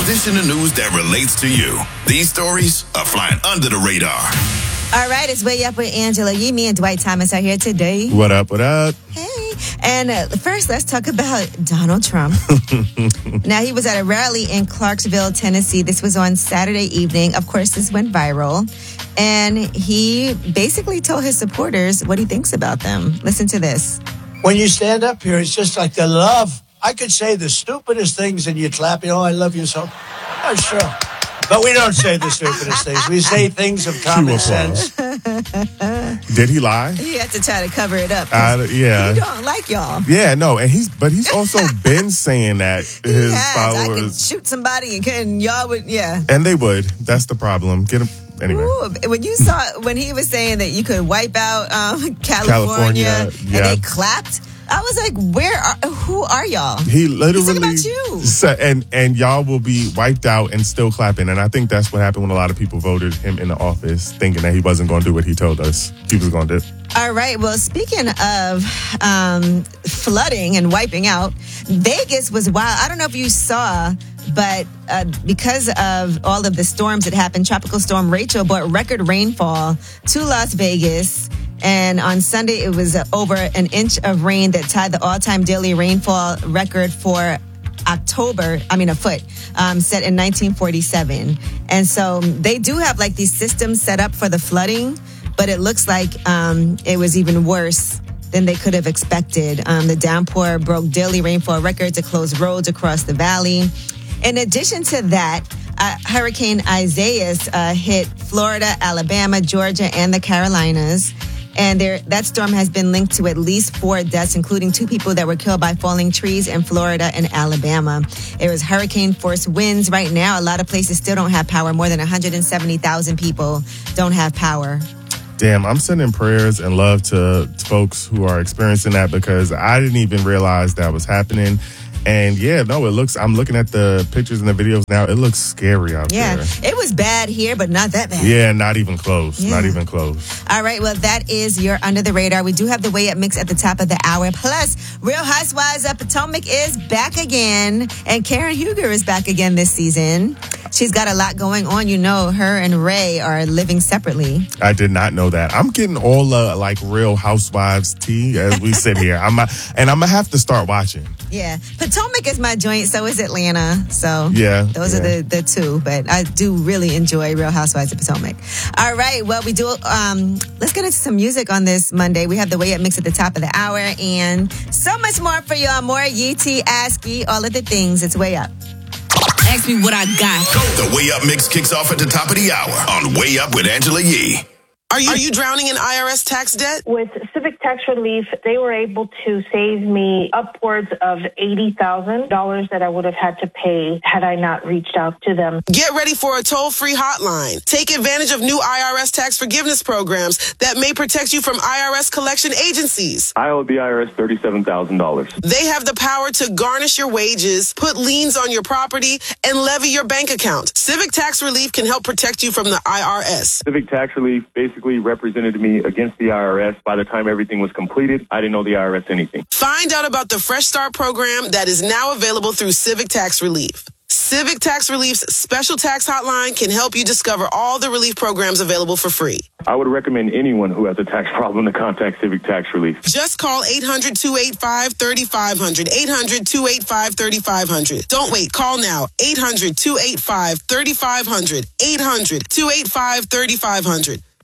Dish in the news that relates to you. These stories are flying under the radar. All right, it's Way Up with Angela Yee. Me and Dwight Thomas are here today. What up, what up? Hey. And first, let's talk about Donald Trump. Now, he was at a rally in Clarksville, Tennessee. This was on Saturday evening. Of course, this went viral. And he basically told his supporters what he thinks about them. Listen to this. When you stand up here, it's just like the love. I could say the stupidest things and you clap, I love you so. Oh, sure. But we don't say the stupidest things. We say things of common sense. Did he lie? He had to try to cover it up. Yeah. He don't like y'all. Yeah, no, and he's also been saying that his followers. I could shoot somebody and y'all would, yeah. And they would. That's the problem. Get him. Anyway. Ooh, when he was saying that you could wipe out California and they clapped, I was like, who are y'all? He literally about you. Said, and y'all will be wiped out and still clapping. And I think that's what happened when a lot of people voted him in the office, thinking that he wasn't going to do what he told us he was going to do. All right. Well, speaking of flooding and wiping out, Vegas was wild. I don't know if you saw, but because of all of the storms that happened, Tropical Storm Rachel brought record rainfall to Las Vegas. And on Sunday, it was over an inch of rain that tied the all-time daily rainfall record for October, a foot, set in 1947. And so they do have like these systems set up for the flooding, but it looks like it was even worse than they could have expected. The downpour broke daily rainfall records to close roads across the valley. In addition to that, Hurricane Isaias hit Florida, Alabama, Georgia, and the Carolinas. And that storm has been linked to at least 4 deaths, including 2 people that were killed by falling trees in Florida and Alabama. It was hurricane force winds right now. A lot of places still don't have power. More than 170,000 people don't have power. Damn, I'm sending prayers and love to folks who are experiencing that because I didn't even realize that was happening. And I'm looking at the pictures and the videos now. It looks scary out there. Yeah, it was bad here, but not that bad. Yeah, not even close. Yeah. Not even close. All right, well, that is your Under the Radar. We do have the Way Up mix at the top of the hour. Plus, Real Housewives of Potomac is back again. And Karen Huger is back again this season. She's got a lot going on. Her and Ray are living separately. I did not know that. I'm getting all Real Housewives tea as we sit here. I'm going to have to start watching. Yeah. Potomac is my joint, so is Atlanta. So those are the two. But I do really enjoy Real Housewives of Potomac. All right. Well, we do. Let's get into some music on this Monday. We have the Way Up mix at the top of the hour and so much more for y'all. More Yee T, ASCII, all of the things. It's Way Up. Ask me what I got. The Way Up mix kicks off at the top of the hour on Way Up with Angela Yee. Are you drowning in IRS tax debt? With Civic Tax Relief, they were able to save me upwards of $80,000 that I would have had to pay had I not reached out to them. Get ready for a toll-free hotline. Take advantage of new IRS tax forgiveness programs that may protect you from IRS collection agencies. I owe the IRS $37,000. They have the power to garnish your wages, put liens on your property, and levy your bank account. Civic Tax Relief can help protect you from the IRS. Civic Tax Relief basically represented me against the IRS. By the time everything was completed, I didn't owe the IRS anything. Find out about the Fresh Start program that is now available through Civic Tax Relief. Civic Tax Relief's special tax hotline can help you discover all the relief programs available for free. I would recommend anyone who has a tax problem to contact Civic Tax Relief. Just call 800-285-3500. 800-285-3500. Don't wait. Call now. 800-285-3500. 800-285-3500.